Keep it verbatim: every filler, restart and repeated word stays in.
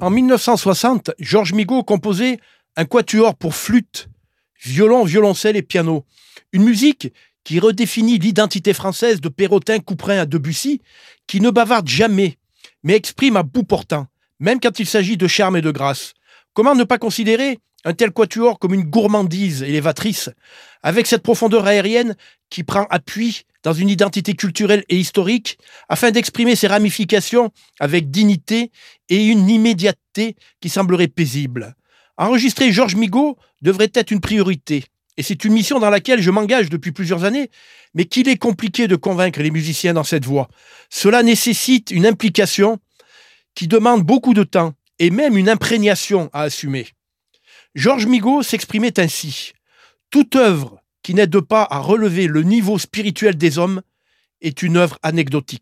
En mille neuf cent soixante, Georges Migot composait un quatuor pour flûte, violon, violoncelle et piano. Une musique qui redéfinit l'identité française de Perrotin, Couperin à Debussy, qui ne bavarde jamais, mais exprime à bout portant, même quand il s'agit de charme et de grâce. Comment ne pas considérer un tel quatuor comme une gourmandise élévatrice, avec cette profondeur aérienne qui prend appui dans une identité culturelle et historique, afin d'exprimer ses ramifications avec dignité et une immédiateté qui semblerait paisible. Enregistrer Georges Migot devrait être une priorité, et c'est une mission dans laquelle je m'engage depuis plusieurs années, mais qu'il est compliqué de convaincre les musiciens dans cette voie. Cela nécessite une implication qui demande beaucoup de temps, et même une imprégnation à assumer. Georges Migot s'exprimait ainsi: « Toute œuvre qui n'aide pas à relever le niveau spirituel des hommes est une œuvre anecdotique. »